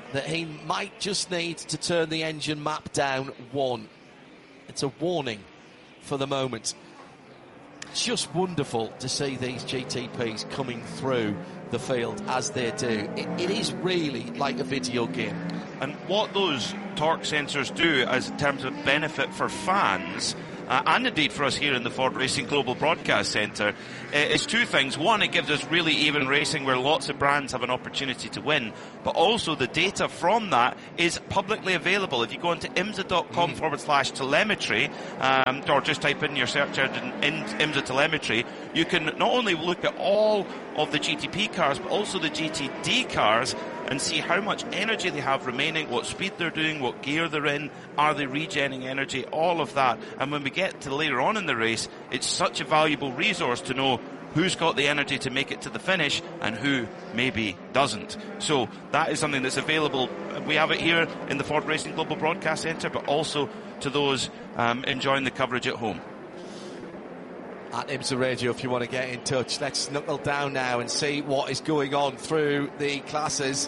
that he might just need to turn the engine map down one. It's a warning for the moment. Just wonderful to see these G T Ps coming through the field as they do. It, it is really like a video game. And what those torque sensors do as in terms of benefit for fans, Uh, and indeed for us here in the Ford Racing Global Broadcast Centre, uh, is two things. One, it gives us really even racing where lots of brands have an opportunity to win, but also the data from that is publicly available. If you go into IMSA dot com mm. forward slash telemetry, um, or just type in your search engine in IMSA telemetry, you can not only look at all of the G T P cars, but also the G T D cars, and see how much energy they have remaining, what speed they're doing, what gear they're in, are they regenerating energy, all of that. And when we get to later on in the race, it's such a valuable resource to know who's got the energy to make it to the finish and who maybe doesn't. So that is something that's available. We have it here in the Ford Racing Global Broadcast Centre, but also to those um, enjoying the coverage at home. At IMSA Radio, if you want to get in touch. Let's knuckle down now and see what is going on through the classes.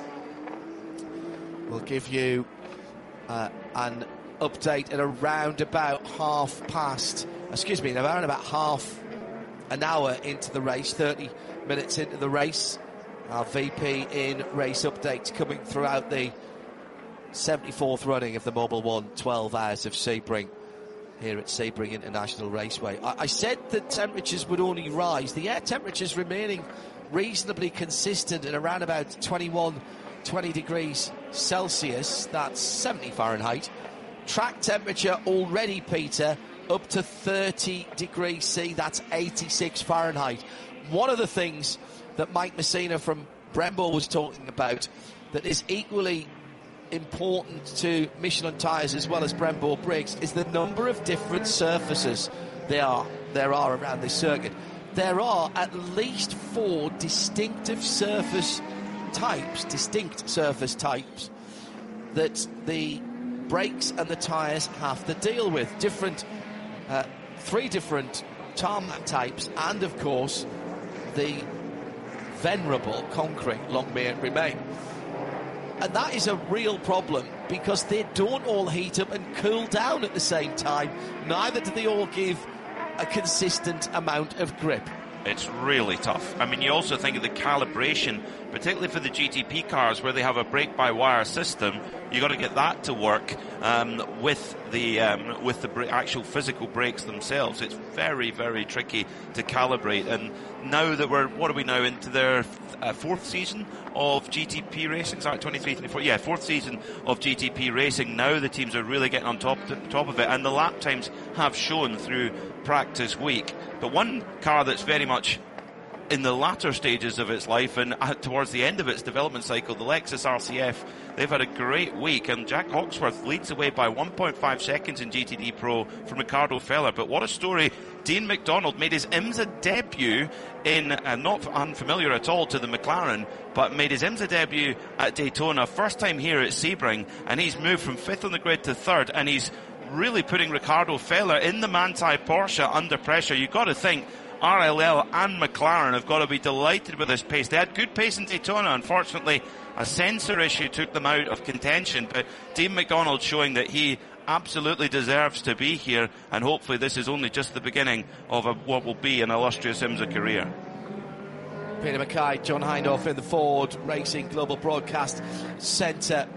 We'll give you uh, an update at around about half past, excuse me, around about half an hour into the race, thirty minutes into the race. Our V P in race updates coming throughout the seventy-fourth running of the Mobil One twelve Hours of Sebring here at Sebring International Raceway. I, I said that temperatures would only rise. The air temperatures remaining reasonably consistent at around about twenty-one, twenty degrees Celsius. That's seventy Fahrenheit. Track temperature already, Peter, up to thirty degrees C. That's eighty-six Fahrenheit. One of the things that Mike Messina from Brembo was talking about that is equally important to Michelin tyres as well as Brembo brakes is the number of different surfaces there are there are around this circuit. There are at least four distinctive surface types, distinct surface types that the brakes and the tyres have to deal with. Different, uh, three different tarmac types, and of course the venerable concrete, long may it remain. And that is a real problem because they don't all heat up and cool down at the same time. Neither do they all give a consistent amount of grip. It's really tough. I mean, you also think of the calibration, particularly for the G T P cars where they have a brake-by-wire system. You've got to get that to work um, with the um, with the bra- actual physical brakes themselves. It's very, very tricky to calibrate. And now that we're, what are we now, into their uh, fourth season of G T P racing? Sorry, twenty-three, twenty-four. Yeah, fourth season of G T P racing. Now the teams are really getting on top, top of it. And the lap times have shown through practice week. But one car that's very much in the latter stages of its life and uh, towards the end of its development cycle, the Lexus R C F, they've had a great week, and Jack Hawksworth leads away by one point five seconds in G T D Pro from Ricardo Feller. But what a story. Dean McDonald made his IMSA debut in, uh, not unfamiliar at all to the McLaren, but made his IMSA debut at Daytona, first time here at Sebring, and he's moved from fifth on the grid to third, and he's really putting Ricardo Feller in the Manthey Porsche under pressure. You've got to think R L L and McLaren have got to be delighted with this pace. They had good pace in Daytona. Unfortunately, a sensor issue took them out of contention, but Dean McDonald showing that he absolutely deserves to be here, and hopefully this is only just the beginning of a, what will be an illustrious IMSA career. Peter Mackay, John Hindhaugh in the Ford Racing Global Broadcast Centre.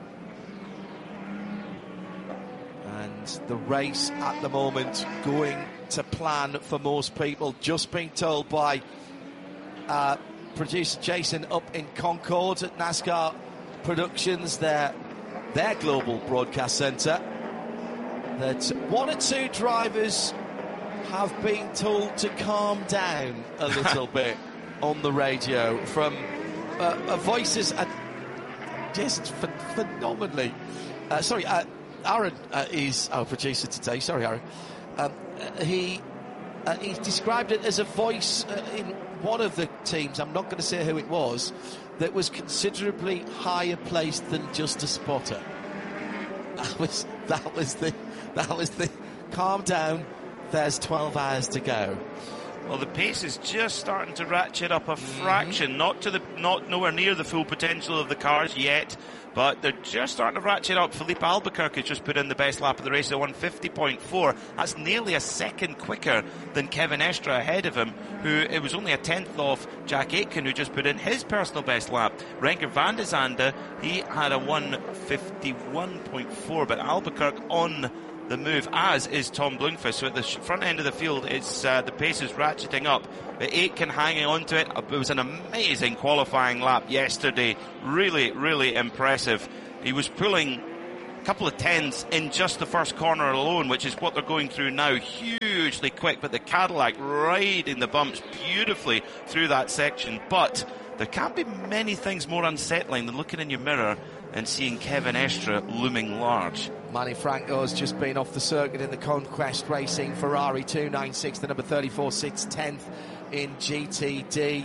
And the race at the moment going to plan for most people. Just being told by uh, producer Jason up in Concord at NASCAR Productions, their, their global broadcast centre, that one or two drivers have been told to calm down a little bit on the radio from uh, uh, voices at just ph- phenomenally uh, sorry uh, Aaron uh, is our producer today. Sorry, Aaron. Um, uh, he uh, he described it as a voice uh, in one of the teams, I'm not going to say who it was, that was considerably higher placed than just a spotter. That was that was the that was the calm down. There's twelve hours to go. Well, the pace is just starting to ratchet up a fraction, mm-hmm. not to the, not nowhere near the full potential of the cars yet, but they're just starting to ratchet up. Felipe Albuquerque just put in the best lap of the race at one fifty point four. That's nearly a second quicker than Kevin Estre ahead of him, who it was only a tenth off Jack Aitken, who just put in his personal best lap. Renger van de Zande, he had a one fifty-one point four, but Albuquerque on the move, as is Tom Blomqvist. So at the front end of the field, it's uh, the pace is ratcheting up, but Aitken hanging on to it. It was an amazing qualifying lap yesterday. Really, really impressive. He was pulling a couple of tens in just the first corner alone, which is what they're going through now. Hugely quick, but the Cadillac riding the bumps beautifully through that section. But there can't be many things more unsettling than looking in your mirror and seeing Kevin Estre looming large. Manny Franco's just been off the circuit in the Conquest Racing Ferrari two ninety-six. The number thirty-four sits tenth in G T D.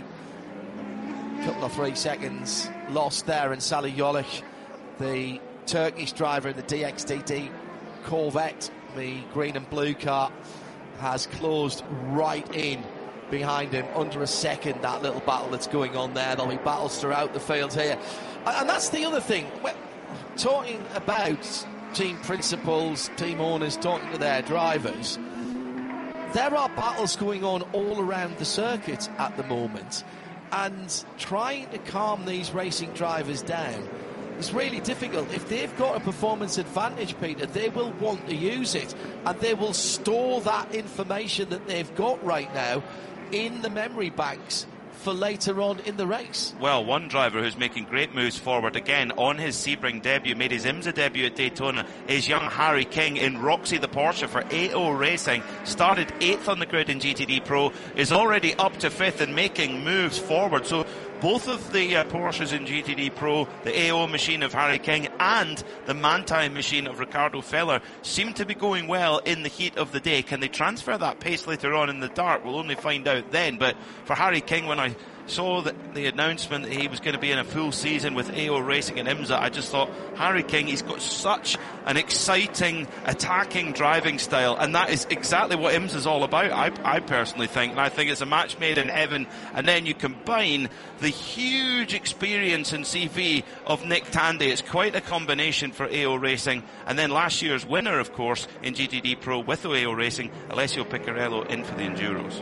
Couple of three seconds lost there, and Sally Jolich, the Turkish driver in the D X D D Corvette, the green and blue car, has closed right in behind him, under a second. That little battle that's going on there. There'll be battles throughout the field here, and that's the other thing. We're talking about team principals, team owners talking to their drivers. There are battles going on all around the circuit at the moment, and trying to calm these racing drivers down is really difficult. If they've got a performance advantage, Peter, they will want to use it, and they will store that information that they've got right now in the memory banks for later on in the race. Well, one driver who's making great moves forward again on his Sebring debut, made his IMSA debut at Daytona, is young Harry King in Roxy the Porsche for A O Racing. Started eighth on the grid in G T D Pro, is already up to fifth and making moves forward. So both of the uh, Porsches in G T D Pro, the A O machine of Harry King and the Manthey machine of Ricardo Feller, seem to be going well in the heat of the day. Can they transfer that pace later on in the dark? We'll only find out then. But for Harry King, when I saw the, the announcement that he was going to be in a full season with A O Racing and IMSA, I just thought, Harry King, he's got such an exciting, attacking driving style, and that is exactly what IMSA's all about, I, I personally think. And I think it's a match made in heaven. And then you combine the huge experience and C V of Nick Tandy. It's quite a combination for A O Racing. And then last year's winner, of course, in G T D Pro with A O Racing, Alessio Piccarello, in for the Enduros.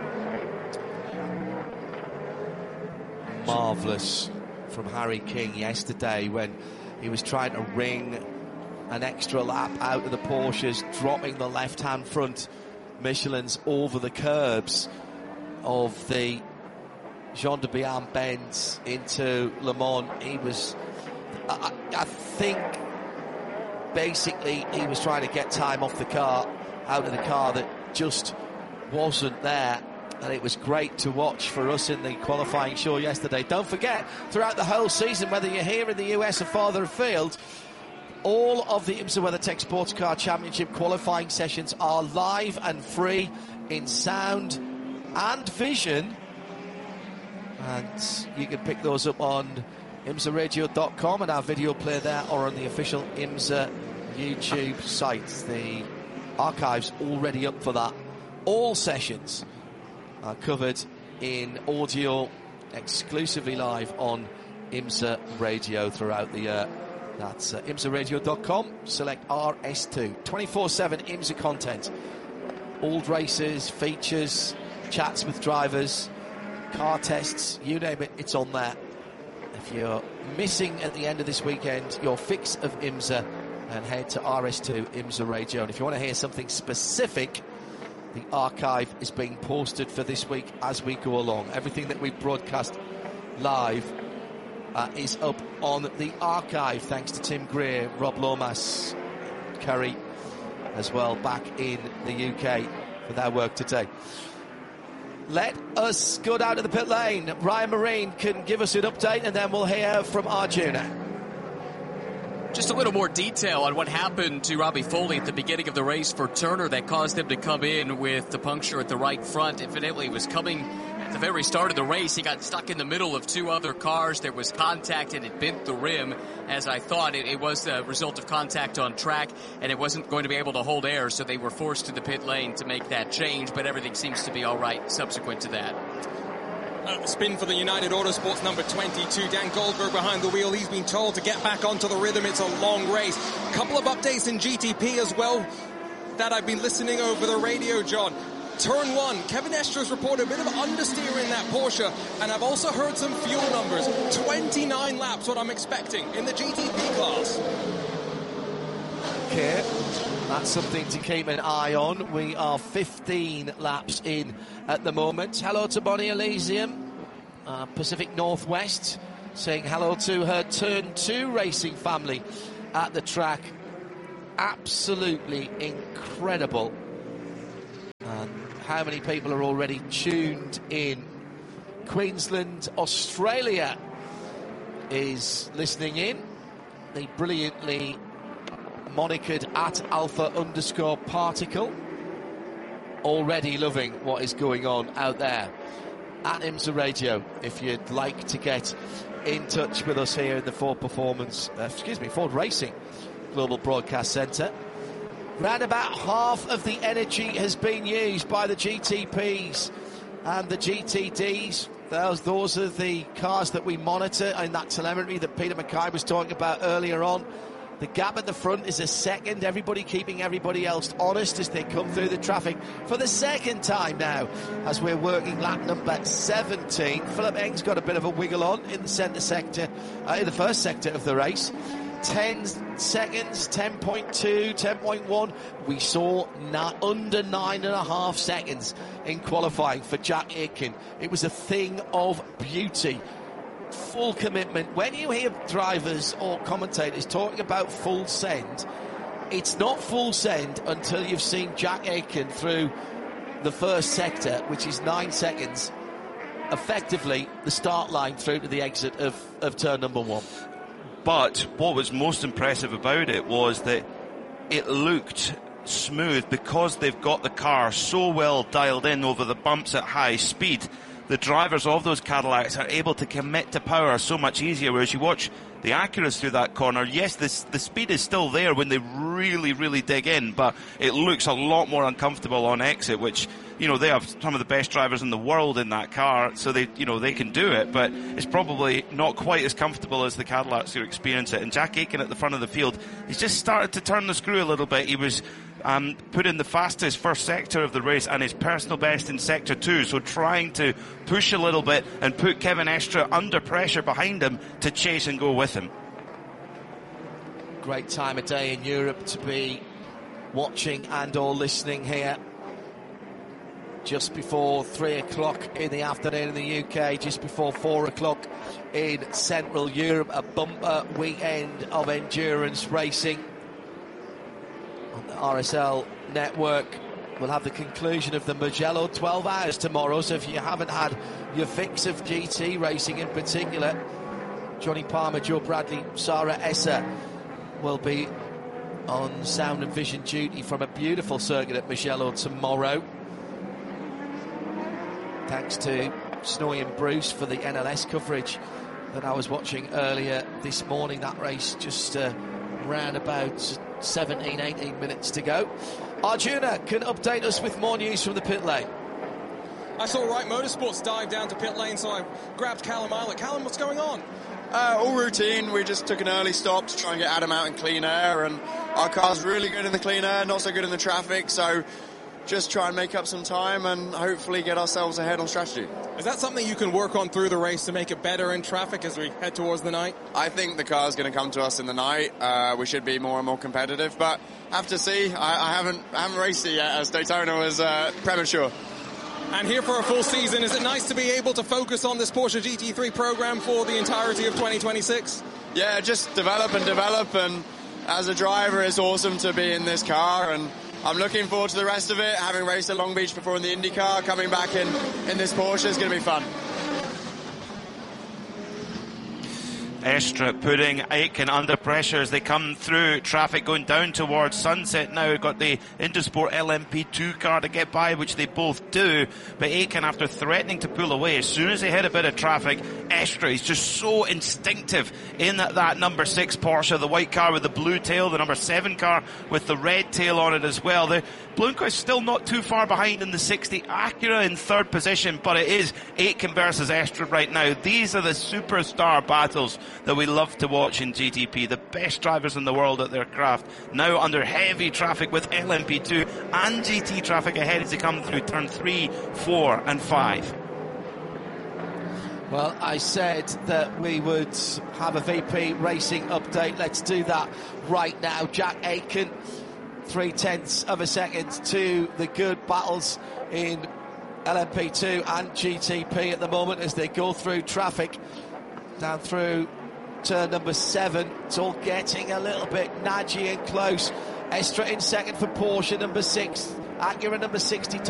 Marvellous from Harry King yesterday when he was trying to ring an extra lap out of the Porsches, dropping the left-hand front Michelins over the curbs of the Jean de Bihan Benz into Le Mans. He was, I, I think, basically he was trying to get time off the car, out of the car that just wasn't there. And it was great to watch for us in the qualifying show yesterday. Don't forget, throughout the whole season, whether you're here in the U S or farther afield, all of the IMSA WeatherTech Sports Car Championship qualifying sessions are live and free in sound and vision. And you can pick those up on IMSA radio dot com and our video player there, or on the official IMSA YouTube site. The archive's already up for that. All sessions are covered in audio, exclusively live on IMSA Radio throughout the year. That's uh, IMSA radio dot com. Select R S two. twenty-four seven IMSA content. Old races, features, chats with drivers, car tests, you name it, it's on there. If you're missing at the end of this weekend your fix of IMSA, and head to R S two IMSA Radio. And if you want to hear something specific, the archive is being posted for this week as we go along. Everything that we broadcast live uh, is up on the archive, thanks to Tim Greer, Rob Lomas, Kerry as well, back in the U K for their work today. Let us go down to the pit lane. Ryan Marine can give us an update, and then we'll hear from Arjuna. Just a little more detail on what happened to Robbie Foley at the beginning of the race for Turner that caused him to come in with the puncture at the right front. Evidently, he was coming at the very start of the race. He got stuck in the middle of two other cars. There was contact, and it bent the rim. As I thought, it, it was the result of contact on track, and it wasn't going to be able to hold air, so they were forced to the pit lane to make that change, but everything seems to be all right subsequent to that. Uh, spin for the United Autosports number twenty-two, Dan Goldberg behind the wheel. He's been told to get back onto the rhythm. It's a long race. A couple of updates in G T P as well that I've been listening over the radio, John. Turn one, Kevin Estra's reported a bit of understeer in that Porsche, and I've also heard some fuel numbers. twenty-nine laps, what I'm expecting in the G T P class. Okay, that's something to keep an eye on. We are fifteen laps in at the moment. Hello to Bonnie Elysium, uh, Pacific Northwest, saying hello to her Turn two racing family at the track. Absolutely incredible. And how many people are already tuned in? Queensland, Australia is listening in. The brilliantly monikered at alpha underscore particle, already loving what is going on out there at IMSA Radio. If you'd like to get in touch with us here in the Ford Performance, uh, excuse me, Ford Racing Global Broadcast Centre. Round about half of the energy has been used by the G T Ps and the G T Ds. Those, those are the cars that we monitor in that telemetry that Peter Mackay was talking about earlier on. The gap at the front is a second, everybody keeping everybody else honest as they come through the traffic for the second time now as we're working lap number seventeen. Philip Eng's got a bit of a wiggle on in the centre sector, uh, in the first sector of the race. ten seconds, ten point two, ten point one. We saw na- under nine and a half seconds in qualifying for Jack Aitken. It was a thing of beauty. Full commitment. When you hear drivers or commentators talking about full send, it's not full send until you've seen Jack Aitken through the first sector, which is nine seconds, effectively the start line through to the exit of, of turn number one. But what was most impressive about it was that it looked smooth because they've got the car so well dialed in over the bumps at high speed. The drivers of those Cadillacs are able to commit to power so much easier, whereas you watch the Acuras through that corner, yes, this, the speed is still there when they really, really dig in, but it looks a lot more uncomfortable on exit, which, you know, they have some of the best drivers in the world in that car, so they, you know, they can do it, but it's probably not quite as comfortable as the Cadillacs who experience it. And Jack Aitken at the front of the field, he's just started to turn the screw a little bit. He was um, put in the fastest first sector of the race and his personal best in sector two, so trying to push a little bit and put Kevin Estre under pressure behind him to chase and go with him. Great time of day in Europe to be watching and or listening here. Just before three o'clock in the afternoon in the U K, just before four o'clock in Central Europe, a bumper weekend of endurance racing on the R S L network. We'll have the conclusion of the Mugello twelve hours tomorrow, so if you haven't had your fix of G T racing in particular, Johnny Palmer, Joe Bradley, Sarah Esser will be on sound and vision duty from a beautiful circuit at Mugello tomorrow. Thanks to Snowy and Bruce for the N L S coverage that I was watching earlier this morning. That race just uh, ran about seventeen, eighteen minutes to go. Arjuna can update us with more news from the pit lane. I saw Wright Motorsports dive down to pit lane, so I grabbed Callum Eilert. Callum, what's going on? Uh, all routine. We just took an early stop to try and get Adam out in clean air, and our car's really good in the clean air, not so good in the traffic, so just try and make up some time and hopefully get ourselves ahead on strategy. Is that something you can work on through the race to make it better in traffic as we head towards the night? I think the car's going to come to us in the night. Uh, we should be more and more competitive, but have to see. I, I haven't I haven't raced it yet, as Daytona was uh, premature. And here for a full season, is it nice to be able to focus on this Porsche G T three program for the entirety of twenty twenty-six? Yeah, just develop and develop, and as a driver, it's awesome to be in this car, and I'm looking forward to the rest of it. Having raced at Long Beach before in the IndyCar, coming back in, in this Porsche is going to be fun. Estra putting Aitken under pressure as they come through. Traffic going down towards Sunset now. We've got the Intersport L M P two car to get by, which they both do. But Aitken, after threatening to pull away, as soon as they hit a bit of traffic, Estra is just so instinctive in that, that number six Porsche, the white car with the blue tail, the number seven car with the red tail on it as well. The Blomqvist still not too far behind in the sixty. Acura in third position, but it is Aitken versus Estra right now. These are the superstar battles that we love to watch in G T P. The best drivers in the world at their craft. Now under heavy traffic with L M P two and G T traffic ahead as they come through turn three, four and five. Well, I said that we would have a V P Racing update. Let's do that right now. Jack Aitken, three tenths of a second to the good battles in L M P two and G T P at the moment as they go through traffic down through turn number seven. It's all getting a little bit nudgy and close. Estra in second for Porsche, number six. Acura number sixty.